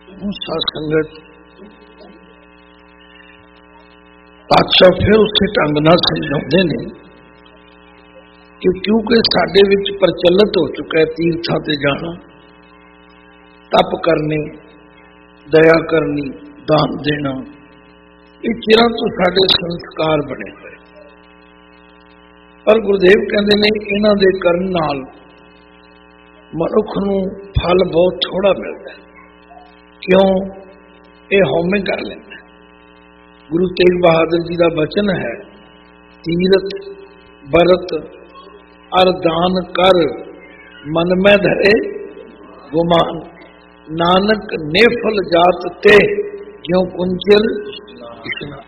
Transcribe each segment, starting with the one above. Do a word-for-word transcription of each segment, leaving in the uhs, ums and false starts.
साध संगत पातशाह फिर उसे ढंग नाल समझाते हैं कि क्योंकि साडे विच प्रचलित हो चुका है तीर्थां ते जाना, तप करने, दया करनी, दान देना, ये चिरां तो साडे संस्कार बने हुए। पर गुरुदेव कहते हैं इन्हां दे करन नाल मनुख नूं फल बहुत थोड़ा मिलता है। क्यों? ये हौमे कर लेंदा। गुरु तेग बहादुर जी का वचन है, तीरथ बरत अर दान कर मन में धरे गुमान, नानक नेफल जात ते ज्यों कुंजल इशना।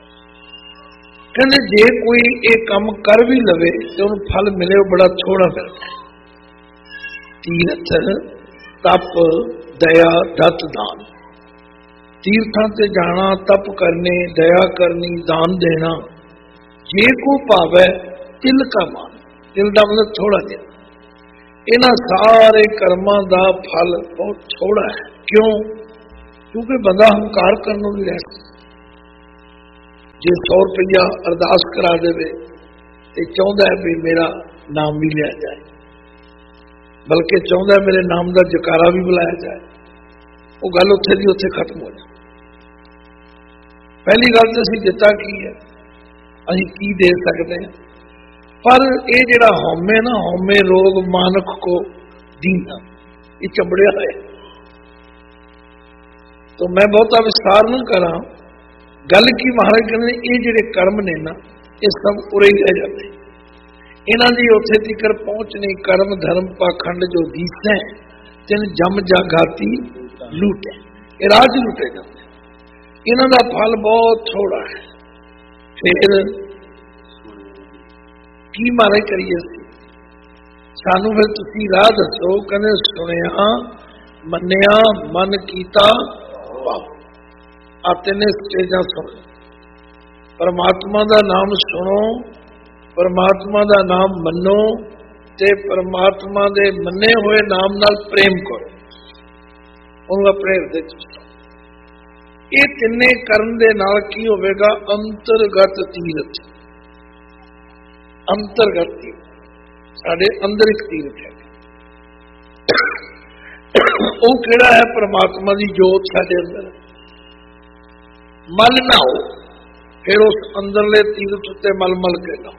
कहते जे कोई ये काम कर भी लवे तो उन्हें फल मिले वो बड़ा थोड़ा मिलता है। तीरथ तप दया दत्त दान, तीर्थां ते जाना, तप करने, दया करनी, दान देना, जे को पावे तिल का मान, तिल का मतलब थोड़ा देना। इन्हां सारे कर्मां दा फल बहुत थोड़ा है। क्यों? क्योंकि बंदा हंकार करनों भी रह सकता। जे सौ रुपया अरदास करा दे तो चाहता है भी मेरा नाम भी लिया जाए, बल्कि चाहता है मेरे नाम का जकारा भी बुलाया जाए, वो गल उत्थे दी उत्थे खत्म हो जाए। पहली गल तो असीं दिता की है, असीं की दे सकते हैं। पर ये जिहड़ा हौमे ना, हौमे रोग मानक को दीना, ये चंबड़िया है। तो मैं बहुता विस्तार न करा, गल की महाराज कहते ये जिहड़े कर्म ने ना, ये सब उरे ही रह जाते। इन्हां दी उत्थे तिकर पहुंच नहीं। कर्म धर्म पाखंड जो दीसे तिन जम जाघाती लूटे, ये राज लूटे जाते। इन्हां दा फल बहुत थोड़ा है। फिर की मारे करिए सानू? फिर तुसी राह दसो। कहने सुनिया मन्निया मन कीता पाओ। आ तिने स्टेजा सुन, परमात्मा का नाम सुनो, परमात्मा का नाम मनो, ते परमात्मा दे मन्ने हुए नाम नाल प्रेम करो, उन्होंने अपने हृदय च। ये तिन्ने करन दे नाल की होवेगा? अंतरगत तीरथ। अंतरगत तीरथ साडे अंदर एक तीरथ है। वो केड़ा है? परमात्मा की जोत साडे अंदर। मल ना हो, फिर उस अंदरले तीरथ उत्ते मल मल के ना।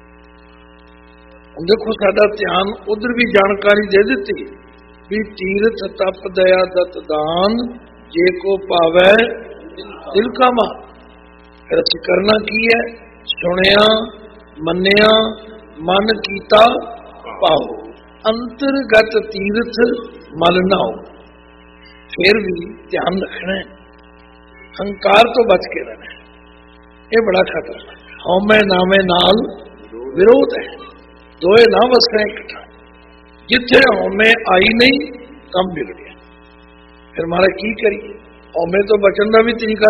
देखो साडा ध्यान उधर भी जानकारी दे दी भी तीरथ तप दया दत्त दान जे को पावे दिल का मान। फिर असीं करना की है? सुनिया मन्निया मन कीता पाओ। अंतरगत तीरथ मल ना हो। फिर भी ध्यान रखना है, हंकार तो बच के रहना है। ये बड़ा खतरा है। हौमे नामे नाल विरोध है, दोए ना वसना इकट्ठा। जिथे हौमे आई नहीं कम बिगड़िया। फिर हमारा की करिए? हौमे तो बचन का भी तरीका